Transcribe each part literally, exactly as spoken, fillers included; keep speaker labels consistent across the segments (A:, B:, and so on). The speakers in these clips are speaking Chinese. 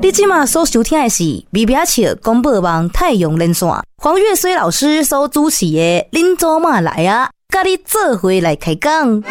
A: 你现在所收听的是微表笑广播网太阳连线，黄月水老师所主持的《恁祖妈来啊》，跟你做伙来开讲。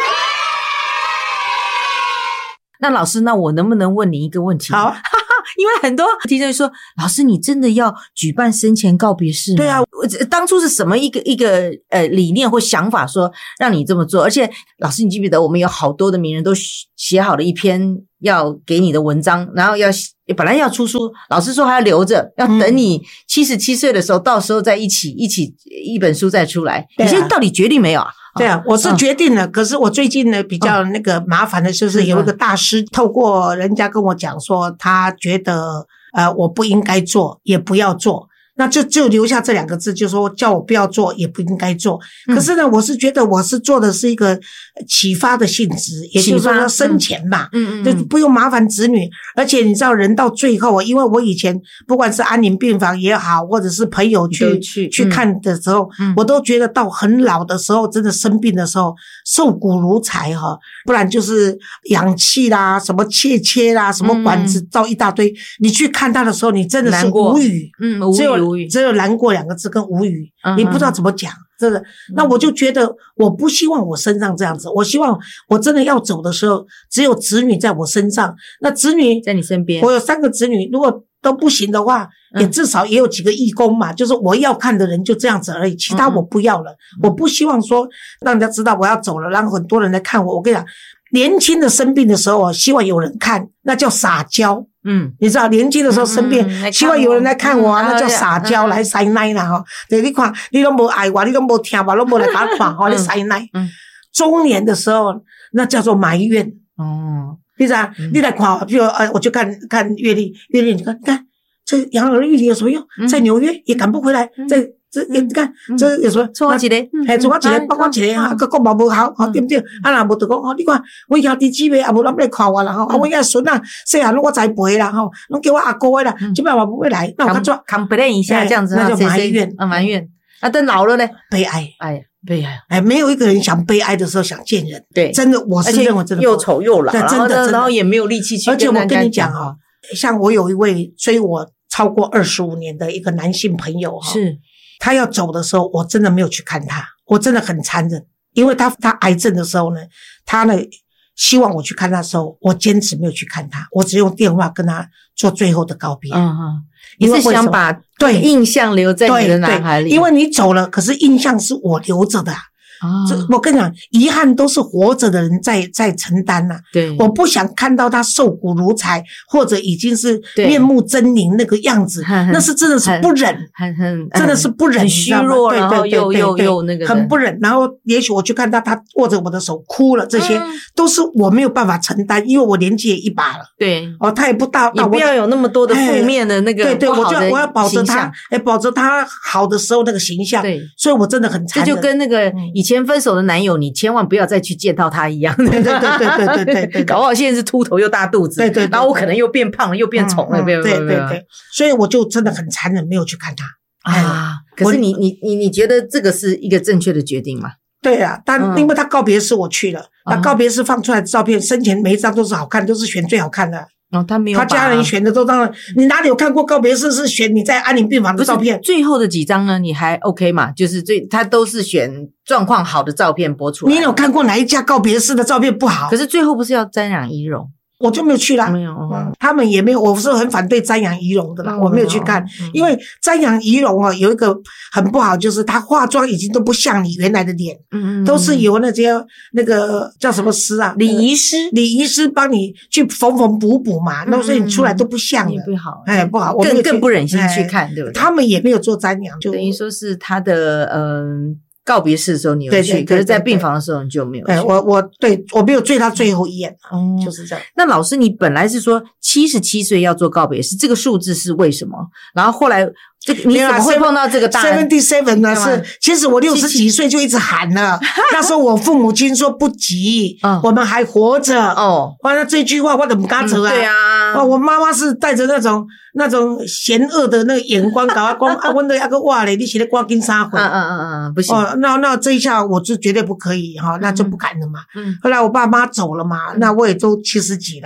B: 那老师，那我能不能问你一个问题？
C: 好，
B: 因为很多听众说，老师，你真的要举办生前告别式吗？
C: 对啊，
B: 当初是什么一个一个呃理念或想法，说让你这么做？而且，老师，你记不记得我们有好多的名人都写好了一篇要给你的文章，然后要本来要出书，老师说还要留着，要等你七十七岁的时候，到时候再一起一起一本书再出来。
C: 对啊，
B: 你现在到底决定没有啊？
C: 对啊，我是决定了，嗯、可是我最近呢比较那个麻烦的就是有一个大师透过人家跟我讲说，他觉得呃我不应该做，也不要做。那就就留下这两个字，就说叫我不要做，也不应该做。可是呢，我是觉得我是做的是一个启发的性质，也就是说生前嘛，嗯嗯，就不用麻烦子女。而且你知道，人到最后，因为我以前不管是安宁病房也好，或者是朋友去去去看的时候，嗯，我都觉得到很老的时候，真的生病的时候，瘦骨如柴哈，不然就是氧气啦，什么切切啦，什么管子造一大堆，你去看他的时候，你真的是无语，
B: 嗯，无语。
C: 只有难过两个字跟无语，嗯，你不知道怎么讲，真的。那我就觉得我不希望我身上这样子，我希望我真的要走的时候，只有子女在我身上。那子女
B: 在你身边，
C: 我有三个子女，如果都不行的话，也至少也有几个义工嘛，嗯，就是我要看的人就这样子而已，其他我不要了。嗯，我不希望说让人家知道我要走了，让很多人来看我。我跟你讲，年轻的生病的时候，希望有人看，那叫撒娇。嗯，你知道年轻的时候生病，嗯嗯，希望有人来看我啊，嗯，那叫撒娇，嗯，来塞奶啦哈。对，你看，你都没爱我，你都没听我，都没来打看哈，你塞奶。嗯，中年的时候，那叫做埋怨。哦，你知道，嗯，你来看我，比如呃，我就看看月历，月历你看，你看这养儿育女有什么用？嗯，在纽约也赶不回来，嗯，在。这你看，这有什么？
B: 错我一个，
C: 嘿，错我一个，包我一个哈，个国贸无好，吼，对不对？啊，若无就讲，吼，你看，我兄弟姊妹也无人来看我啦，吼，啊，我遐孙啊，细汉拢我栽培啦，吼，拢叫我阿哥的啦，这摆我不会来，那我看做
B: complain 一下这样子，
C: 那就埋怨
B: 啊，埋怨。啊，等老了呢，
C: 悲哀，
B: 哎呀，悲哀，
C: 哎，没有一个人想悲哀的时候想见人，
B: 对，
C: 真的，我是认为真的
B: 又丑又老，
C: 真的，
B: 然后也没有力气去，
C: 而且我跟你讲哈，像我有一位追我超过二十五年的一个男性朋友哈，
B: 是。
C: 他要走的时候，我真的没有去看他，我真的很残忍，因为他他癌症的时候呢，他呢希望我去看他的时候，我坚持没有去看他，我只用电话跟他做最后的告别。嗯
B: 嗯，你是想把对印象留在你的脑海里，
C: 因为你走了，可是印象是我留着的啊。哦，我跟你讲，遗憾都是活着的人在在承担呐，啊。
B: 对，
C: 我不想看到他瘦骨如柴，或者已经是面目狰狞那个样子，那是真的是不忍，
B: 很很
C: 真的是不忍，
B: 很虚弱，然后又又又那个
C: 很不忍。然后也许我去看他，他握着我的手哭了，这些，嗯，都是我没有办法承担，因为我年纪也一把了。
B: 对，
C: 哦，他也不大，
B: 你不要有那么多的负面的那个
C: 对对，
B: 我
C: 就我要保着他，哎，保着他好的时候那个形象。对，所以我真的很残忍。
B: 这就跟那个以前分手的男友。你千万不要再去见到他一样，
C: 对对对对对对对，
B: 搞不好现在是秃头又大肚子，
C: 对对，
B: 然后我可能又变胖了，又变肿了，
C: 对对对，所以我就真的很残忍，没有去看他
B: 啊。可是你你你你觉得这个是一个正确的决定吗？
C: 对啊，但因为他告别式我去了，那告别式放出来的照片，生前每一张都是好看，都是选最好看的。
B: 哦，他没有，
C: 他家人选的都当然，你哪里有看过告别式是选你在安宁病房的照片？
B: 最后的几张呢？你还 OK 嘛？就是最他都是选状况好的照片播出来。
C: 你有看过哪一家告别式的照片不好？
B: 可是最后不是要瞻仰遗容？
C: 我就没有去啦，
B: 没有，嗯，
C: 他们也没有，我是很反对瞻仰遗容的啦，嗯，我没有去看，嗯，因为瞻仰遗容啊，有一个很不好，就是他化妆已经都不像你原来的脸，嗯嗯，都是由那些那个叫什么师啊，
B: 礼仪师，
C: 礼仪师帮你去缝缝补补嘛，那，嗯，所以你出来都不像了，
B: 也不好，
C: 哎，不好，
B: 我更更不忍心去看，哎，对不对？
C: 他们也没有做瞻仰，就
B: 等于说是他的嗯。告别式的时候你有去，对对对对对，可是在病房的时候你就没有去。
C: 对，我我对我没有追他最后一眼，嗯，就是这样。
B: 那老师，你本来是说七十七岁要做告别式，这个数字是为什么？然后后来这个你怎么会碰到这个大
C: 人 ？seventy seven 呢是，其实我六十几岁就一直喊了，那时候我父母亲说不急，嗯，我们还活着。哦，完了这句话我怎么敢扯啊？
B: 对啊，
C: 哦，我妈妈是带着那种那种嫌恶的那个眼光，搞我讲啊，我的那个哇嘞，你写的光跟啥回？
B: 嗯嗯嗯嗯，不行。
C: 哦，那那这一下我就绝对不可以哈，那就不敢了嘛。嗯，后来我爸妈走了嘛，那我也都七十几了。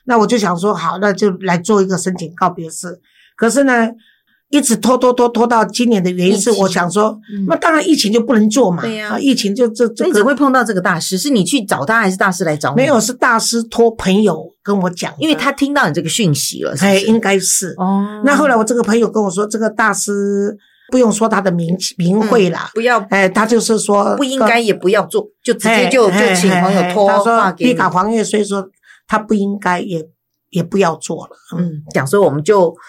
C: 那我就想说，好，那就来做一个申请告别式。可是呢，一直拖拖拖拖到今年的原因是，我想说，嗯、那当然疫情就不能做嘛。
B: 对呀、
C: 啊，疫情就这这个。
B: 你怎么会碰到这个大师？是你去找他，还是大师来找你？
C: 没有，是大师托朋友跟我讲，
B: 因为他听到你这个讯息了，是不是？
C: 哎，应该是。
B: 哦。
C: 那后来我这个朋友跟我说，这个大师不用说他的名名讳啦、嗯，
B: 不要。
C: 哎，他就是说
B: 不应该也不要做，就直接就就请朋友托话给你。
C: 他说，丽卡黄月虽说他不应该也。也不要做了，
B: 嗯，讲说我们就